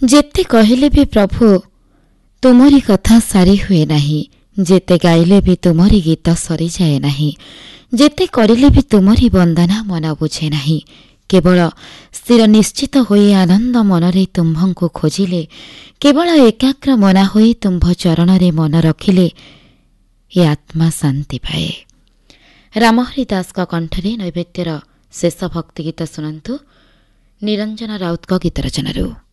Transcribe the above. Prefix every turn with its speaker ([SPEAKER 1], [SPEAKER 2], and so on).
[SPEAKER 1] ଯେତେ କହିଲେ ବି ପ୍ରଭୁ ତୁମରି କଥା ସାରି ହୁଏ ନାହିଁ, ଯେତେ ଗାଇଲେ ବି ତୁମରି ଗୀତ ସରିଯାଏ ନାହିଁ, ଯେତେ କରିଲେ ବି ତୁମରି ବନ୍ଦନା ମନ ବୁଝେ ନାହିଁ। କେବଳ ସ୍ଥିର ନିଶ୍ଚିତ ହୋଇ ଆନନ୍ଦ ମନରେ ତୁମ୍ଭଙ୍କୁ ଖୋଜିଲେ, କେବଳ ଏକାଗ୍ର ମନା ହୋଇ ତୁମ୍ଭ ଚରଣରେ ମନ ରଖିଲେ ଏ ଆତ୍ମା ଶାନ୍ତି ପାଏ। ରାମହରି ଦାସଙ୍କ କଣ୍ଠରେ ନୈବେଦ୍ୟର ଶେଷ ଭକ୍ତି ଗୀତ ଶୁଣନ୍ତୁ ନିରଞ୍ଜନ ରାଉତଙ୍କ ଗୀତ ରଚନାରୁ।